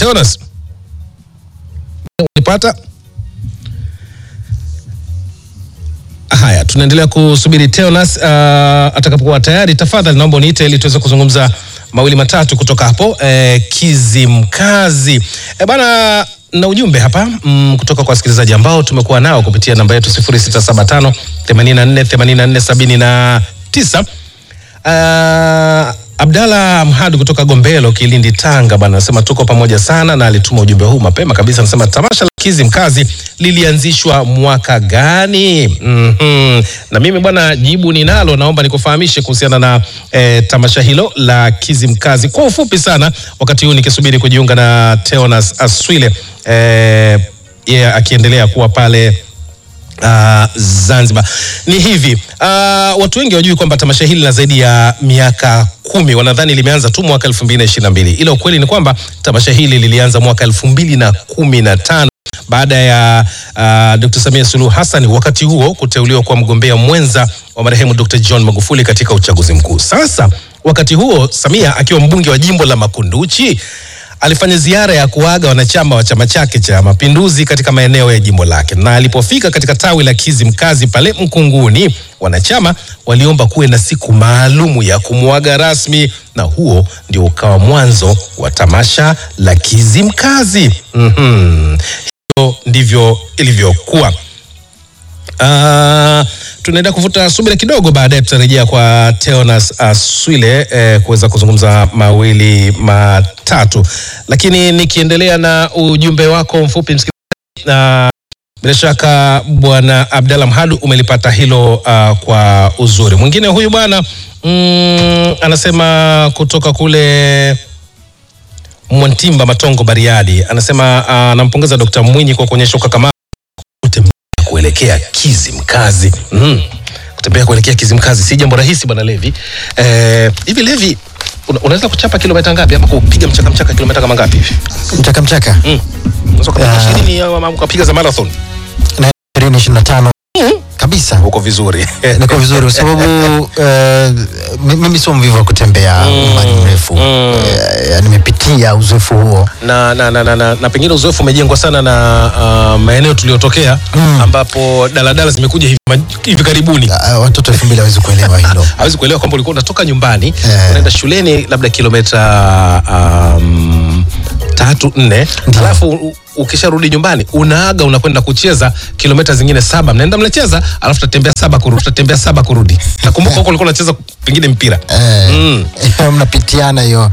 Teonas, unipata? Haya, tunaendelea kusubiri Teonas atakapokuwa tayari. Tafadhali naomba uniite ili tuweze kuzungumza mawili matatu kutoka hapo Kizimkazi. Bana, na ujumbe hapa kutoka kwa wasikilizaji ambao tumekuwa nao kupitia namba yetu 0675 84 79. Abdalla Mhadu kutoka Gombelo, Kilindi, Tanga bana, anasema tuko pamoja sana, na alituma ujumbe huu mapema kabisa. Anasema tamasha la Kizimkazi lilianzishwa mwaka gani? Na mimi bwana jibu ninalo, naomba nikufahamishe kuhusiana na tamasha hilo la Kizimkazi kwa ufupi sana, wakati huu nikisubiri kujiunga na Teonas Aswile akiendelea kuwa pale Zanzibar. Ni hivi, watu wengi wajui kwamba tamasha hili la zaidi ya miaka 10, wanadhani limeanza tu mwaka 2022. Ila ukweli ni kwamba tamasha hili lilianza mwaka 2015 baada ya Dr. Samia Suluhu Hassan wakati huo kuteuliwa kwa mgombea mwenza wa marehemu Dr. John Magufuli katika uchaguzi mkuu. Sasa wakati huo Samia akiwa mbunge wa jimbo la Makunduchi alifanya ziara ya kuaga wanachama wa chama chake cha Mapinduzi katika maeneo ya jimbo lake, na alipofika katika tawi la Kizimkazi pale Mkunguni, wanachama waliomba kuwe na siku maalumu ya kumuaga rasmi, na huo ndio ukawa mwanzo wa tamasha la Kizimkazi. Hiyo ndivyo ilivyokuwa. Tunaenda kuvuta subira kidogo, baadaye tutarejea kwa Teonas Aswile kuweza kuzungumza mawili matatu, lakini nikiendelea na ujumbe wako mfupi msikilizaji, bila shaka bwana Abdalla Mhadu umelipata hilo kwa uzuri. Mwingine huyu bwana anasema kutoka kule Mwantimba, Matongo, Bariadi, anasema anampongeza Dr. Mwinyi kwa kuonyesha ukakamavu kuelekea Kizimkazi. Kutembea kuelekea Kizimkazi si jambo rahisi bwana Levi. Hivi Levi, unaweza kuchapa kilomita ngapi ama kupiga mchaka kilomita kama ngapi hivi? Mchaka. Unaweza kupiga 20 au kupiga za marathon? Na 25 kabisa. Uko vizuri. Niko vizuri kwa sababu mimi sio mvivu wa kutembea umbali mrefu. Nimepitia uzoefu huo. Na pengine uzoefu umejengwa sana na maeneo tuliyotokea ambapo daladala zimekuja hivi karibuni. Watoto 2000 hawezi kuelewa hilo. Hawezi kuelewa kwamba ulikuwa unatoka nyumbani unaenda shuleni labda kilomita 3-4, alafu ukisharudi nyumbani unaaga unakwenda kucheza kilomita zingine 7, mnaenda mnacheza, alafu tatembea 7 kurudi. Nakumbuka huko ulikuwa unacheza pengine mpira. Mnapitiana hiyo.